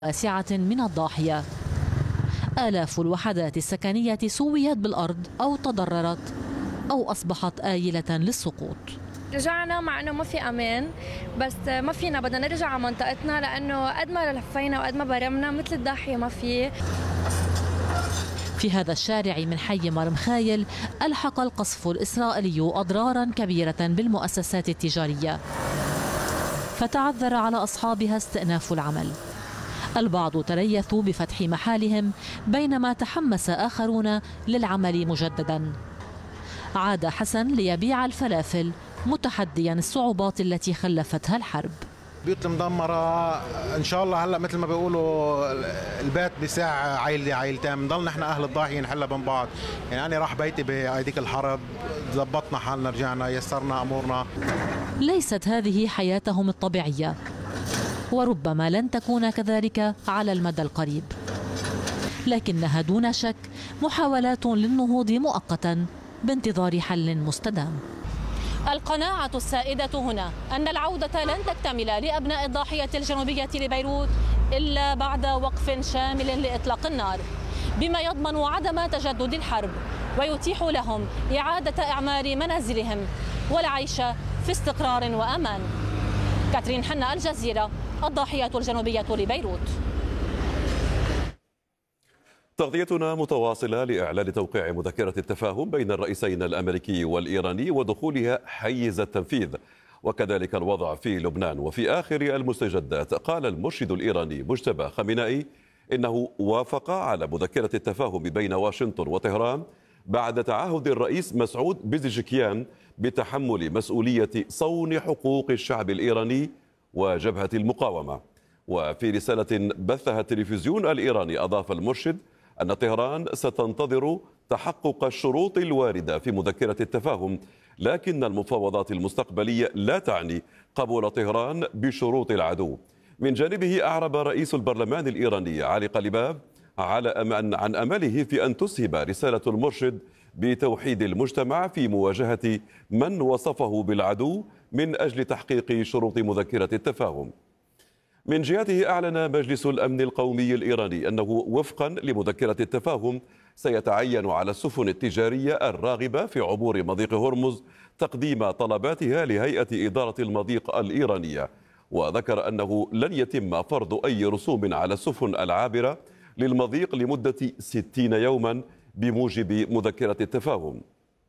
واسعة من الضاحية. آلاف الوحدات السكنية سويت بالأرض أو تضررت أو أصبحت آيلة للسقوط. رجعنا مع أنه ما في أمان، بس ما فينا، بدنا نرجع على منطقتنا لأنه قد ما لفينا وقد ما برمنا مثل الضاحية ما في. في هذا الشارع من حي مرمخايل ألحق القصف الإسرائيلي أضرارا كبيرة بالمؤسسات التجارية، فتعذر على أصحابها استئناف العمل. البعض تريثوا بفتح محالهم بينما تحمس آخرون للعمل مجددا. عاد حسن ليبيع الفلافل متحديا الصعوبات التي خلفتها الحرب. بيوت مدمرة إن شاء الله. هلأ مثل ما بيقولوا البيت بساع عائلة عائلتين، بنضل نحن أهل الضاحية نحلها بين بعض. يعني أنا راح بيتي بهيديك الحرب، زبطنا حالنا، رجعنا، يسرنا أمورنا. ليست هذه حياتهم الطبيعية، وربما لن تكون كذلك على المدى القريب، لكنها دون شك محاولات للنهوض مؤقتا بانتظار حل مستدام. القناعة السائدة هنا أن العودة لن تكتمل لأبناء الضاحية الجنوبية لبيروت إلا بعد وقف شامل لإطلاق النار، بما يضمن عدم تجدد الحرب ويتيح لهم إعادة إعمار منازلهم والعيش في استقرار وأمان. كاترين حنا، الجزيرة، الضاحية الجنوبية لبيروت. تغطيتنا متواصلة لإعلان توقيع مذكرة التفاهم بين الرئيسين الأمريكي والإيراني ودخولها حيز التنفيذ، وكذلك الوضع في لبنان. وفي آخر المستجدات قال المرشد الإيراني مجتبى خامنئي إنه وافق على مذكرة التفاهم بين واشنطن وطهران بعد تعهد الرئيس مسعود بيزيجكيان بتحمل مسؤولية صون حقوق الشعب الإيراني وجبهة المقاومة. وفي رسالة بثها التلفزيون الإيراني أضاف المرشد أن طهران ستنتظر تحقق الشروط الواردة في مذكرة التفاهم، لكن المفاوضات المستقبلية لا تعني قبول طهران بشروط العدو. من جانبه أعرب رئيس البرلمان الإيراني علي قليباف عن أمله في أن تسهم رسالة المرشد بتوحيد المجتمع في مواجهة من وصفه بالعدو من أجل تحقيق شروط مذكرة التفاهم. من جهته أعلن مجلس الأمن القومي الإيراني أنه وفقا لمذكرة التفاهم سيتعين على السفن التجارية الراغبة في عبور مضيق هرمز تقديم طلباتها لهيئة إدارة المضيق الإيرانية، وذكر أنه لن يتم فرض أي رسوم على السفن العابرة للمضيق لمدة 60 يوما بموجب مذكرة التفاهم.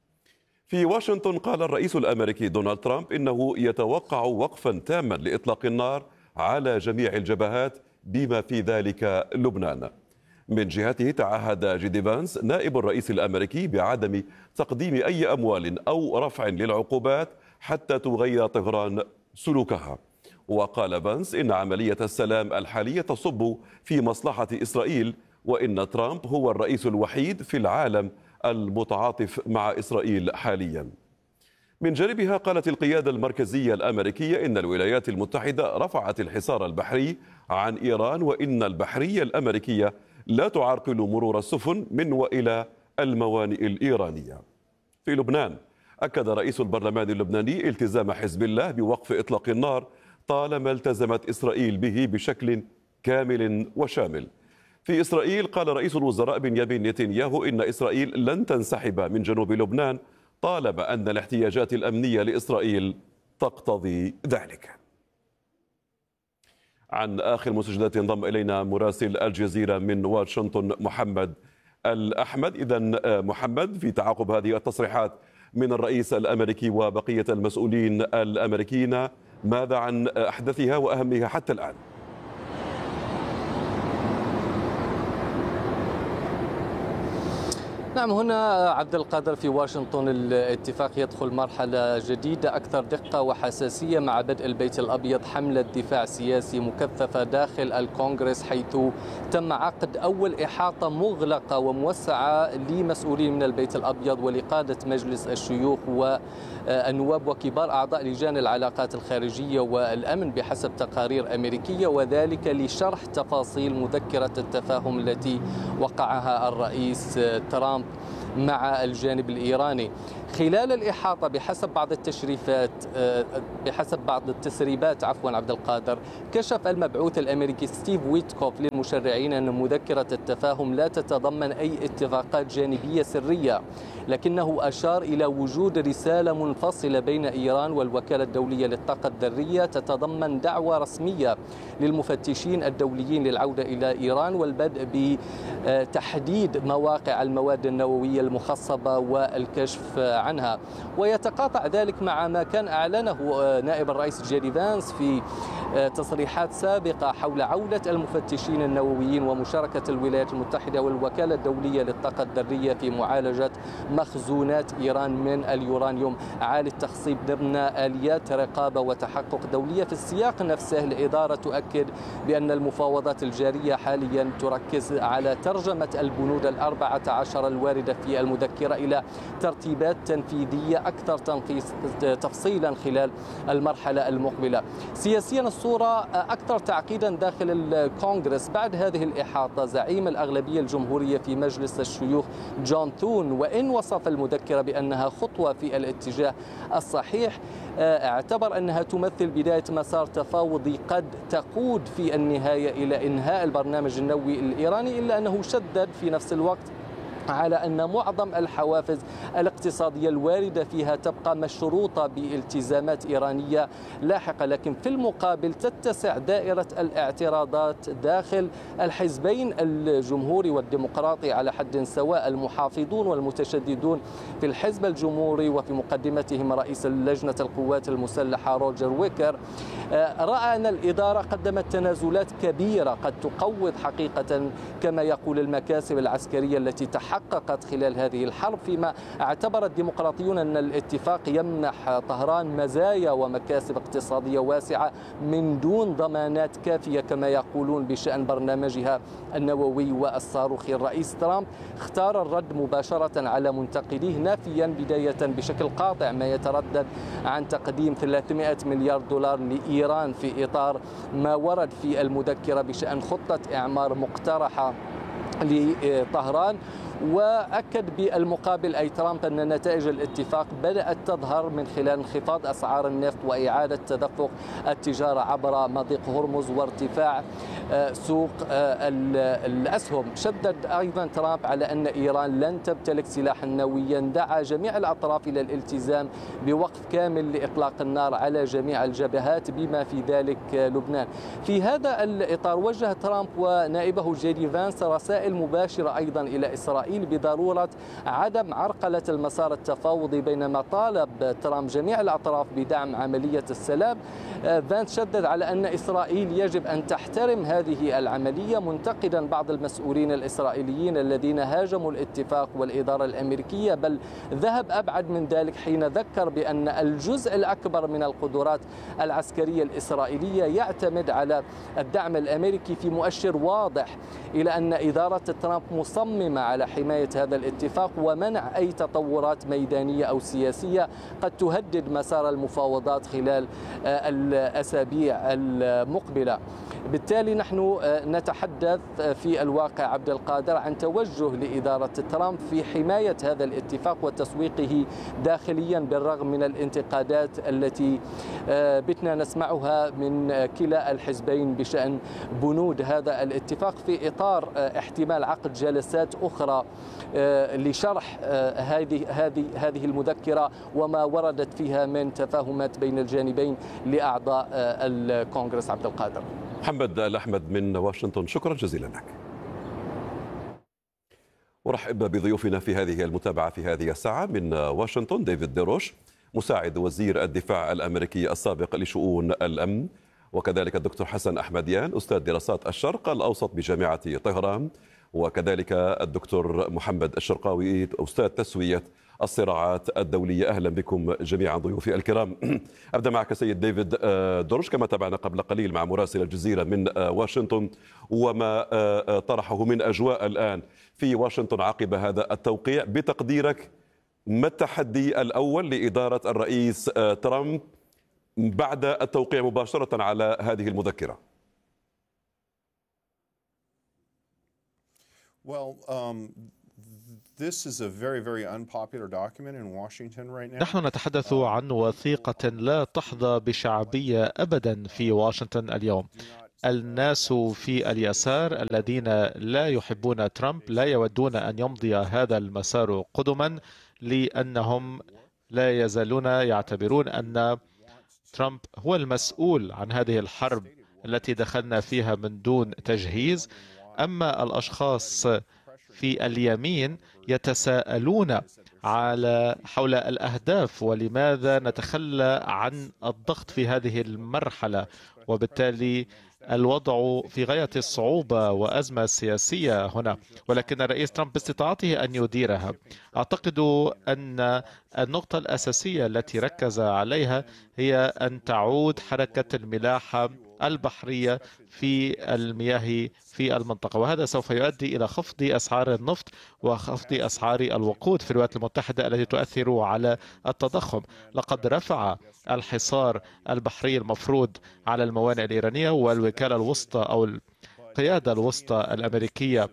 في واشنطن قال الرئيس الأمريكي دونالد ترامب إنه يتوقع وقفا تاما لإطلاق النار على جميع الجبهات بما في ذلك لبنان. من جهته تعهد جيدي فانس نائب الرئيس الأمريكي بعدم تقديم أي أموال أو رفع للعقوبات حتى تغير طهران سلوكها. وقال فانس إن عملية السلام الحالية تصب في مصلحة إسرائيل، وإن ترامب هو الرئيس الوحيد في العالم المتعاطف مع إسرائيل حاليا. من جانبها قالت القيادة المركزية الأمريكية إن الولايات المتحدة رفعت الحصار البحري عن إيران، وإن البحرية الأمريكية لا تعرقل مرور السفن من وإلى الموانئ الإيرانية. في لبنان أكد رئيس البرلمان اللبناني التزام حزب الله بوقف إطلاق النار طالما التزمت إسرائيل به بشكل كامل وشامل. في إسرائيل قال رئيس الوزراء بنيامين نتنياهو إن إسرائيل لن تنسحب من جنوب لبنان طالما أن الاحتياجات الأمنية لإسرائيل تقتضي ذلك. عن آخر المستجدات ينضم إلينا مراسل الجزيرة من واشنطن محمد الأحمد. إذن محمد، في تعاقب هذه التصريحات من الرئيس الأمريكي وبقية المسؤولين الأمريكيين، ماذا عن أحدثها وأهمها حتى الآن؟ نعم، هنا عبد القادر في واشنطن الاتفاق يدخل مرحلة جديدة أكثر دقة وحساسية مع بدء البيت الأبيض حملة دفاع سياسي مكثفة داخل الكونغرس، حيث تم عقد أول إحاطة مغلقة وموسعة لمسؤولين من البيت الأبيض ولقادة مجلس الشيوخ والنواب وكبار أعضاء لجان العلاقات الخارجية والأمن بحسب تقارير أمريكية، وذلك لشرح تفاصيل مذكرة التفاهم التي وقعها الرئيس ترامب مع الجانب الإيراني. خلال الإحاطة بحسب بعض التسريبات عبد القادر، كشف المبعوث الأمريكي ستيف ويتكوف للمشرعين أن مذكرة التفاهم لا تتضمن أي اتفاقات جانبية سرية، لكنه أشار إلى وجود رسالة منفصلة بين إيران والوكالة الدولية للطاقة الذرية تتضمن دعوة رسمية للمفتشين الدوليين للعودة إلى إيران والبدء بتحديد مواقع المواد النووية المخصبة والكشف عنها. ويتقاطع ذلك مع ما كان أعلنه نائب الرئيس جيدي فانس في تصريحات سابقة حول عودة المفتشين النوويين ومشاركة الولايات المتحدة والوكالة الدولية للطاقة الذرية في معالجة مخزونات إيران من اليورانيوم عالي التخصيب ضمن آليات رقابة وتحقق دولية. في السياق نفسه الإدارة تؤكد بأن المفاوضات الجارية حاليا تركز على ترجمة البنود 14 الواردة في المذكرة إلى ترتيبات تنفيذية أكثر تفصيلا خلال المرحلة المقبلة. سياسيا الصورة أكثر تعقيدا داخل الكونغرس بعد هذه الإحاطة. زعيم الأغلبية الجمهورية في مجلس الشيوخ جون ثون، وإن وصف المذكرة بأنها خطوة في الاتجاه الصحيح، اعتبر أنها تمثل بداية مسار تفاوضي قد تقود في النهاية إلى إنهاء البرنامج النووي الإيراني، إلا أنه شدد في نفس الوقت على أن معظم الحوافز الاقتصادية الواردة فيها تبقى مشروطة بالتزامات إيرانية لاحقة، لكن في المقابل تتسع دائرة الاعتراضات داخل الحزبين الجمهوري والديمقراطي على حد سواء. المحافظون والمتشددون في الحزب الجمهوري وفي مقدمتهم رئيس لجنة القوات المسلحة روجر ويكر رأى أن الإدارة قدمت تنازلات كبيرة قد تقوض حقيقة كما يقول المكاسب العسكرية التي تحققت خلال هذه الحرب، فيما اعتبر الديمقراطيون أن الاتفاق يمنح طهران مزايا ومكاسب اقتصادية واسعة من دون ضمانات كافية كما يقولون بشأن برنامجها النووي والصاروخي. الرئيس ترامب اختار الرد مباشرة على منتقديه، نافيا بداية بشكل قاطع ما يتردد عن تقديم 300 مليار دولار لإيران في إطار ما ورد في المذكرة بشأن خطة إعمار مقترحة لطهران. وأكد بالمقابل أي ترامب أن نتائج الاتفاق بدأت تظهر من خلال انخفاض أسعار النفط وإعادة تدفق التجارة عبر مضيق هرمز وارتفاع سوق الأسهم. شدد أيضا ترامب على أن إيران لن تمتلك سلاحا نوويا، دعا جميع الأطراف إلى الالتزام بوقف كامل لإطلاق النار على جميع الجبهات بما في ذلك لبنان. في هذا الإطار وجه ترامب ونائبه جيدي فانس رسائل مباشرة أيضا إلى إسرائيل بضرورة عدم عرقلة المسار التفاوضي، بينما طالب ترامب جميع الأطراف بدعم عملية السلام. فانس شدد على أن إسرائيل يجب أن تحترم هذه العملية، منتقدا بعض المسؤولين الإسرائيليين الذين هاجموا الاتفاق والإدارة الأمريكية، بل ذهب أبعد من ذلك حين ذكر بأن الجزء الأكبر من القدرات العسكرية الإسرائيلية يعتمد على الدعم الأمريكي، في مؤشر واضح إلى أن إدارة ترامب مصممة على حماية هذا الاتفاق ومنع أي تطورات ميدانية أو سياسية قد تهدد مسار المفاوضات خلال الأسابيع المقبلة. بالتالي نحن نتحدث في الواقع عبد القادر عن توجه لإدارة ترامب في حماية هذا الاتفاق وتسويقه داخليا بالرغم من الانتقادات التي بتنا نسمعها من كلا الحزبين بشأن بنود هذا الاتفاق، في إطار احتمال عقد جلسات أخرى لشرح هذه المذكرة وما وردت فيها من تفاهمات بين الجانبين لأعضاء الكونغرس. عبد القادر. محمد الأحمد من واشنطن، شكرا جزيلا لك. ورحب بضيوفنا في هذه المتابعة في هذه الساعة من واشنطن ديفيد ديروش مساعد وزير الدفاع الأمريكي السابق لشؤون الأمن، وكذلك الدكتور حسن أحمديان أستاذ دراسات الشرق الأوسط بجامعة طهران، وكذلك الدكتور محمد الشرقاوي أستاذ تسوية الصراعات الدولية. أهلا بكم جميعا ضيوفي الكرام. أبدأ معك سيد ديفيد دروش، كما تابعنا قبل قليل مع مراسل الجزيرة من واشنطن وما طرحه من أجواء الآن في واشنطن عقب هذا التوقيع، بتقديرك ما التحدي الأول لإدارة الرئيس ترامب بعد التوقيع مباشرة على هذه المذكرة؟ نحن نتحدث عن وثيقة لا تحظى بشعبية أبدا في واشنطن اليوم. الناس في اليسار الذين لا يحبون ترامب لا يودون أن يمضي هذا المسار قدما، لأنهم لا يزالون يعتبرون أن ترامب هو المسؤول عن هذه الحرب التي دخلنا فيها من دون تجهيز. أما الأشخاص في اليمين يتساءلون حول الأهداف ولماذا نتخلى عن الضغط في هذه المرحلة، وبالتالي الوضع في غاية الصعوبة وأزمة سياسية هنا، ولكن الرئيس ترامب باستطاعته أن يديرها. أعتقد أن النقطة الأساسية التي ركز عليها هي أن تعود حركة الملاحة البحرية في المياه في المنطقة، وهذا سوف يؤدي إلى خفض أسعار النفط وخفض أسعار الوقود في الولايات المتحدة التي تؤثر على التضخم. لقد رفع الحصار البحري المفروض على الموانئ الإيرانية، والوكالة الوسطى أو القيادة الوسطى الأمريكية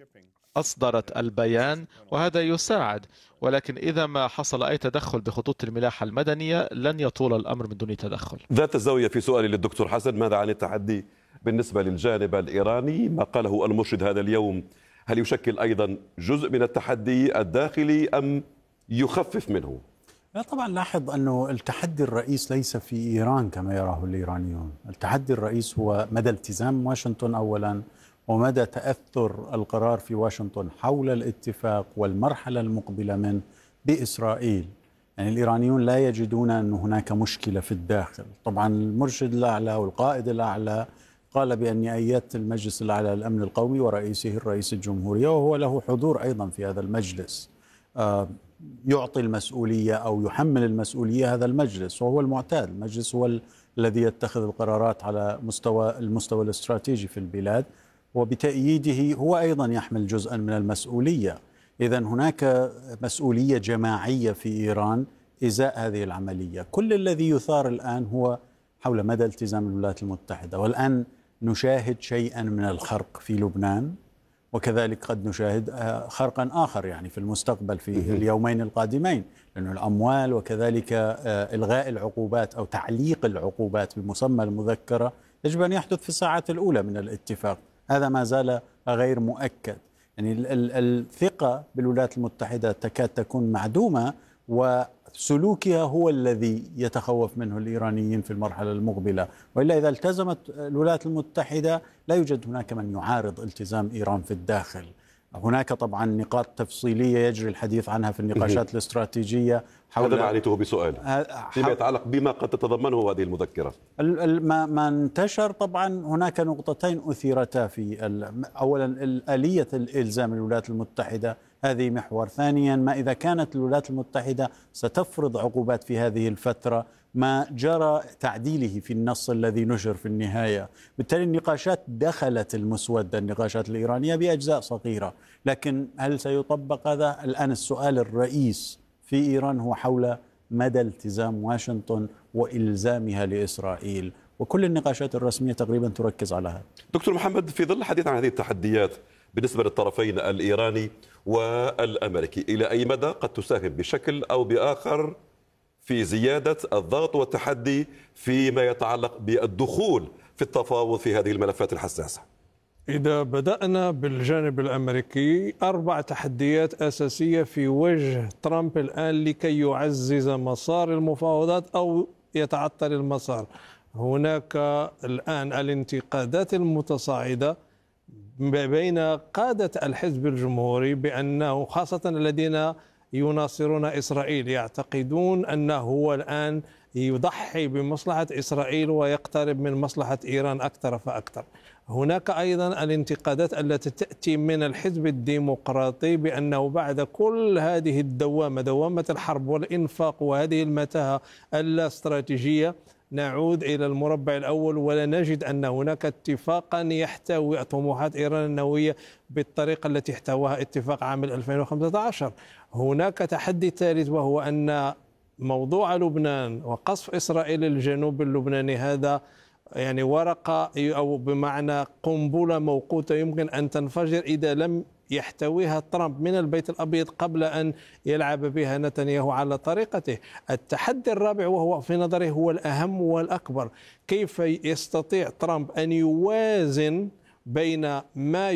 أصدرت البيان، وهذا يساعد. ولكن إذا ما حصل أي تدخل بخطوط الملاحة المدنية لن يطول الأمر من دون تدخل. ذات الزاوية في سؤالي للدكتور حسن، ماذا عن التحدي بالنسبة للجانب الإيراني؟ ما قاله المرشد هذا اليوم هل يشكل أيضا جزء من التحدي الداخلي أم يخفف منه؟ لا طبعا، لاحظ أنه التحدي الرئيس ليس في إيران كما يراه الإيرانيون. التحدي الرئيس هو مدى التزام واشنطن أولا، ومدى تأثر القرار في واشنطن حول الاتفاق والمرحلة المقبلة منه بإسرائيل. يعني الإيرانيون لا يجدون أن هناك مشكلة في الداخل. طبعا المرشد الأعلى والقائد الأعلى قال بأني أيدت المجلس الأعلى للأمن القومي ورئيسه الرئيس الجمهورية، وهو له حضور أيضا في هذا المجلس، يعطي المسؤولية أو يحمل المسؤولية هذا المجلس، وهو المعتاد. المجلس هو الذي يتخذ القرارات على المستوى الاستراتيجي في البلاد، وبتأييده هو أيضا يحمل جزءا من المسؤولية. إذن هناك مسؤولية جماعية في إيران إزاء هذه العملية. كل الذي يثار الآن هو حول مدى التزام الولايات المتحدة، والآن نشاهد شيئا من الخرق في لبنان، وكذلك قد نشاهد خرقا آخر يعني في المستقبل في اليومين القادمين، لأن الأموال وكذلك إلغاء العقوبات أو تعليق العقوبات بمسمى المذكرة يجب أن يحدث في الساعات الأولى من الاتفاق. هذا ما زال غير مؤكد. يعني الثقة بالولايات المتحدة تكاد تكون معدومة، وسلوكها هو الذي يتخوف منه الإيرانيين في المرحلة المقبلة. وإلا إذا التزمت الولايات المتحدة لا يوجد هناك من يعارض التزام إيران في الداخل. هناك طبعا نقاط تفصيلية يجري الحديث عنها في النقاشات الاستراتيجية حول هذا ما عنيته بسؤال فيما يتعلق بما قد تتضمنه هذه المذكرة. ما انتشر طبعا هناك نقطتين أثيرتا في أولا آلية الإلزام الولايات المتحدة، هذه محور. ثانيا ما إذا كانت الولايات المتحدة ستفرض عقوبات في هذه الفترة، ما جرى تعديله في النص الذي نشر في النهاية. بالتالي النقاشات دخلت المسودة، النقاشات الإيرانية بأجزاء صغيرة، لكن هل سيطبق هذا؟ الآن السؤال الرئيس في إيران هو حول مدى التزام واشنطن وإلزامها لإسرائيل، وكل النقاشات الرسمية تقريبا تركز على هذا. دكتور محمد، في ظل الحديث عن هذه التحديات بالنسبة للطرفين الإيراني والأمريكي، إلى أي مدى قد تساهم بشكل أو بآخر في زيادة الضغط والتحدي فيما يتعلق بالدخول في التفاوض في هذه الملفات الحساسة؟ إذا بدأنا بالجانب الأمريكي، 4 تحديات أساسية في وجه ترامب الآن لكي يعزز مسار المفاوضات أو يتعطل المسار. هناك الآن الانتقادات المتصاعدة بين قادة الحزب الجمهوري بأنه خاصة الذين يناصرون إسرائيل يعتقدون أنه هو الآن يضحي بمصلحة إسرائيل ويقترب من مصلحة إيران أكثر فأكثر. هناك أيضا الانتقادات التي تأتي من الحزب الديمقراطي بأنه بعد كل هذه دوامة الحرب والإنفاق وهذه المتاهة الاستراتيجية نعود إلى المربع الأول ولا نجد أن هناك اتفاقا يحتوي طموحات إيران النووية بالطريقة التي احتواها اتفاق عام 2015. هناك تحدي ثالث، وهو أن موضوع لبنان وقصف إسرائيل الجنوب اللبناني هذا يعني ورقة أو بمعنى قنبلة موقوتة يمكن أن تنفجر إذا لم يحتويها ترامب من البيت الأبيض قبل أن يلعب بها نتنياهو على طريقته. التحدي الرابع وهو في نظري هو الأهم والأكبر، كيف يستطيع ترامب أن يوازن بين ما